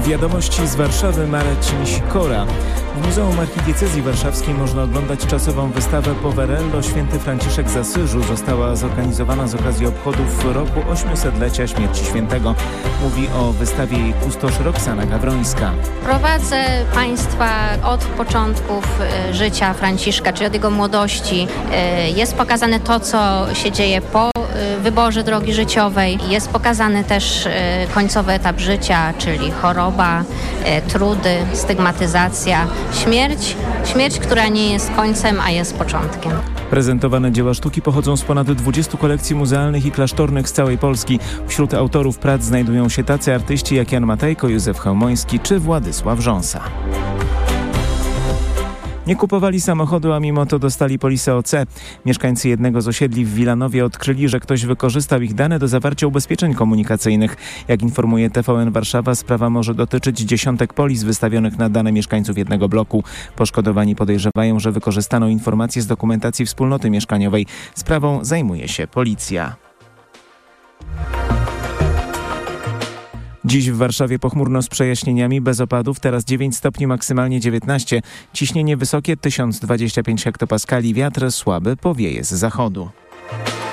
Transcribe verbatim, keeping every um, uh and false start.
Wiadomości z Warszawy, Marcin Sikora. W Muzeum Archidiecezji Warszawskiej można oglądać czasową wystawę Poverello Święty Franciszek z Asyżu. Została zorganizowana z okazji obchodów roku ośmiosetlecia śmierci świętego. Mówi o wystawie jej kustosz Roxana Gawrońska. Prowadzę Państwa od początków życia Franciszka, czyli od jego młodości. Jest pokazane to, co się dzieje po wyborze drogi życiowej. Jest pokazany też końcowy etap życia, czyli choroba, trudy, stygmatyzacja, śmierć. Śmierć, która nie jest końcem, a jest początkiem. Prezentowane dzieła sztuki pochodzą z ponad dwudziestu kolekcji muzealnych i klasztornych z całej Polski. Wśród autorów prac znajdują się tacy artyści jak Jan Matejko, Józef Chełmoński czy Władysław Rząsa. Nie kupowali samochodu, a mimo to dostali polisę O C. Mieszkańcy jednego z osiedli w Wilanowie odkryli, że ktoś wykorzystał ich dane do zawarcia ubezpieczeń komunikacyjnych. Jak informuje T V N Warszawa, sprawa może dotyczyć dziesiątek polis wystawionych na dane mieszkańców jednego bloku. Poszkodowani podejrzewają, że wykorzystano informacje z dokumentacji wspólnoty mieszkaniowej. Sprawą zajmuje się policja. Dziś w Warszawie pochmurno z przejaśnieniami, bez opadów, teraz dziewięć stopni, maksymalnie dziewiętnaście. Ciśnienie wysokie tysiąc dwadzieścia pięć hektopaskali, wiatr słaby, powieje z zachodu.